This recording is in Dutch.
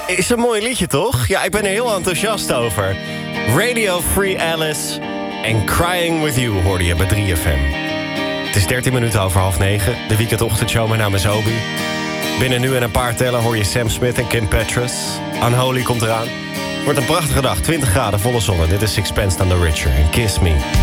Is een mooi liedje, toch? Ja, ik ben er heel enthousiast over. Radio Free Alice en Crying With You hoorde je bij 3FM. Het is 13 minuten over 8:30. De weekendochtendshow, mijn naam is Obi. Binnen nu en een paar tellen hoor je Sam Smith en Kim Petras. Unholy komt eraan. Wordt een prachtige dag, 20 graden, volle zon. Dit is Sixpence None the Richer en Kiss Me.